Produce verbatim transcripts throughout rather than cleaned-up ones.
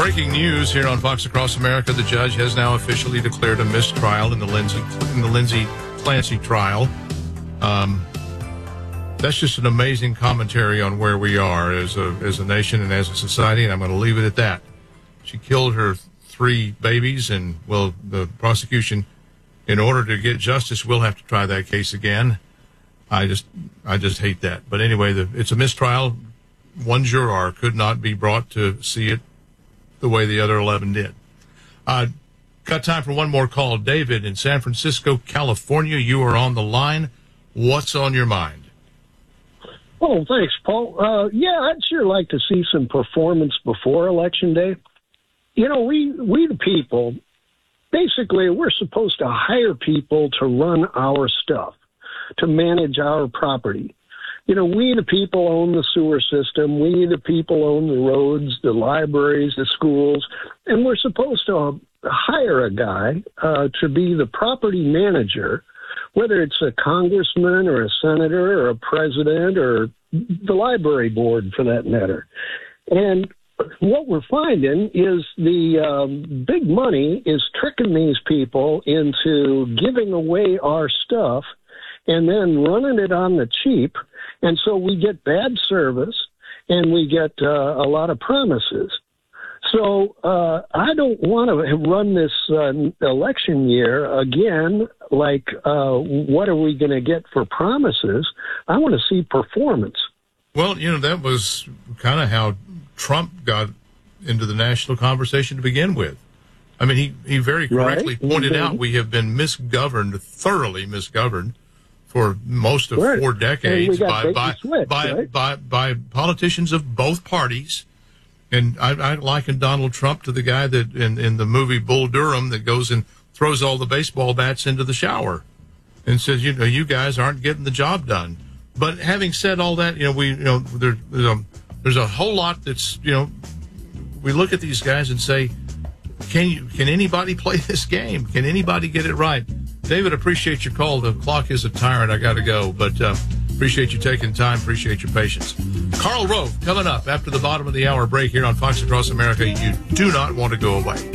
Breaking news here on Fox Across America. The judge has now officially declared a mistrial in the Lindsay, in the Lindsay Clancy trial. Um, that's just an amazing commentary on where we are as a, as a nation and as a society, and I'm going to leave it at that. She killed her three babies, and, well, the prosecution, in order to get justice, will have to try that case again. I just I just hate that. But anyway, the, it's a mistrial. One juror could not be brought to see it the way the other eleven did. Uh, got time for one more call. David in San Francisco, California, you are on the line. What's on your mind? Oh, thanks, Paul. Uh, yeah, I'd sure like to see some performance before Election Day. You know, we, we the people, basically, we're supposed to hire people to run our stuff, to manage our property. You know, we the people own the sewer system. We the people own the roads, the libraries, the schools, and we're supposed to hire a guy uh, to be the property manager, whether it's a congressman or a senator or a president or the library board for that matter. And what we're finding is the um, big money is tricking these people into giving away our stuff and then running it on the cheap. And so we get bad service and we get uh, a lot of promises. So uh, I don't want to run this uh, election year again like, uh, what are we going to get for promises? I want to see performance. Well, you know, that was kind of how Trump got into the national conversation to begin with. I mean, he, he very correctly right. pointed mm-hmm. out we have been misgoverned, thoroughly misgoverned, for most of right. four decades by by, switch, by, right? by by politicians of both parties. And I, I liken Donald Trump to the guy that in, in the movie Bull Durham that goes and throws all the baseball bats into the shower and says, you know, you guys aren't getting the job done. But having said all that, you know, we, you know, there, there's, a, there's a whole lot that's, you know, we look at these guys and say, can you, can anybody play this game? Can anybody get it right? David, appreciate your call. The clock is a tyrant. I got to go, but uh, appreciate you taking time. Appreciate your patience. Karl Rove coming up after the bottom of the hour break here on Fox Across America. You do not want to go away.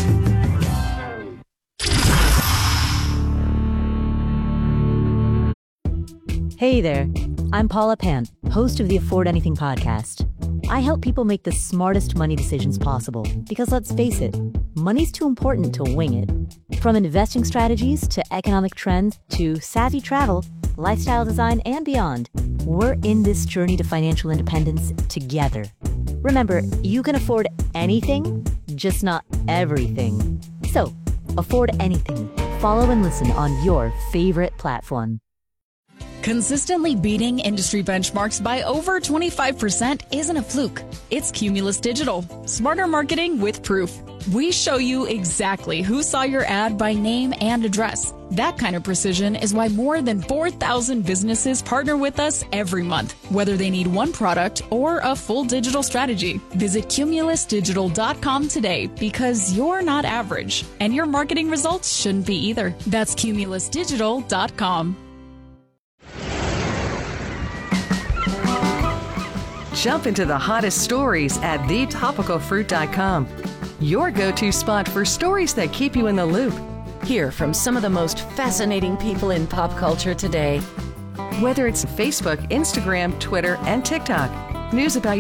Hey there. I'm Paula Pant, host of the Afford Anything podcast. I help people make the smartest money decisions possible because, let's face it, money's too important to wing it. From investing strategies to economic trends to savvy travel, lifestyle design, and beyond, we're in this journey to financial independence together. Remember, you can afford anything, just not everything. So, afford anything. Follow and listen on your favorite platform. Consistently beating industry benchmarks by over twenty-five percent isn't a fluke. It's Cumulus Digital. Smarter marketing with proof. We show you exactly who saw your ad by name and address. That kind of precision is why more than four thousand businesses partner with us every month, whether they need one product or a full digital strategy. Visit Cumulus Digital dot com today because you're not average, and your marketing results shouldn't be either. That's Cumulus Digital dot com. Jump into the hottest stories at the topical fruit dot com. Your go-to spot for stories that keep you in the loop. Hear from some of the most fascinating people in pop culture today. Whether it's Facebook, Instagram, Twitter, and TikTok, news about